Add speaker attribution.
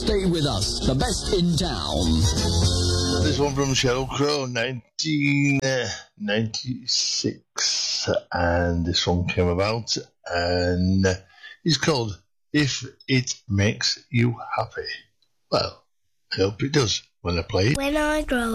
Speaker 1: Stay with us, the best in town.
Speaker 2: This one from Sheryl Crow, 1996, and this song came about, and it's called If It Makes You Happy. Well, I hope it does when I play it.
Speaker 3: When I grow